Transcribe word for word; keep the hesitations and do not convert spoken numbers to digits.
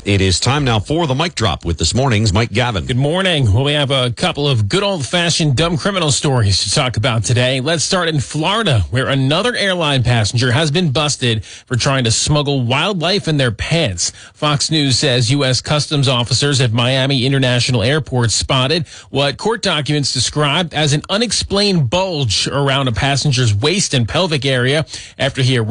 It is time now for the Mic Drop with this morning's Mike Gavin. Good morning. Well, we have a couple of good old-fashioned dumb criminal stories to talk about today. Let's start in Florida, where another airline passenger has been busted for trying to smuggle wildlife in their pants. Fox News says U S Customs officers at Miami International Airport spotted what court documents described as an unexplained bulge around a passenger's waist and pelvic area after he arrived